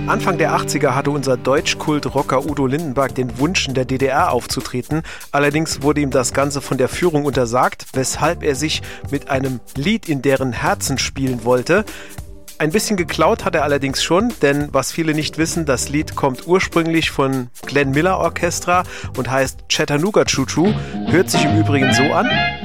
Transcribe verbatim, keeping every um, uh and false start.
Anfang der achtziger hatte unser Deutschkult-Rocker Udo Lindenberg den Wunsch, in der D D R aufzutreten. Allerdings wurde ihm das Ganze von der Führung untersagt, weshalb er sich mit einem Lied in deren Herzen spielen wollte. Ein bisschen geklaut hat er allerdings schon, denn was viele nicht wissen, das Lied kommt ursprünglich von Glenn Miller Orchestra und heißt Chattanooga Choo Choo, hört sich im Übrigen so an.